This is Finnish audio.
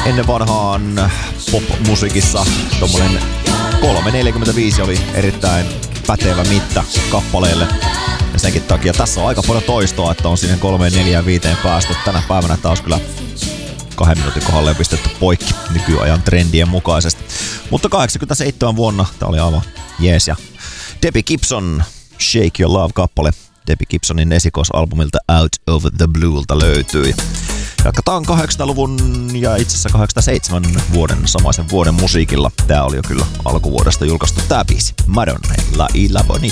Ennen vanhaan pop-musiikissa tommonen 3.45 oli erittäin pätevä mitta kappaleelle. Ja senkin takia tässä on aika paljon toistoa, että on siihen 3.45 päästy. Tänä päivänä taas kyllä 2 minuutin kohdalle pistetty poikki nykyajan trendien mukaisesti. Mutta 87 vuonna tää oli aivan jees. Ja Debbie Gibson, Shake Your Love-kappale Debbie Gibsonin esikoisalbumilta Out of the Bluelta löytyi. Jatketaan 800-luvun ja itse asiassa 87 vuoden samaisen vuoden musiikilla. Tää oli jo kyllä alkuvuodesta julkaistu tää biisi. Madonna, La Isla Bonita.